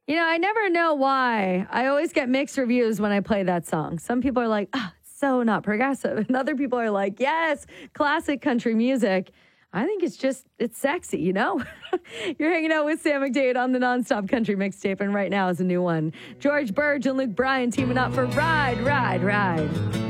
I never know why. I always get mixed reviews when I play that song. Some people are like, oh, it's so not progressive. And other people are like, yes, classic country music. I think it's sexy, You're hanging out with Sam McDade on the Nonstop Country Mixtape, and right now is a new one. George Burge and Luke Bryan teaming up for Ride, Ride, Ride.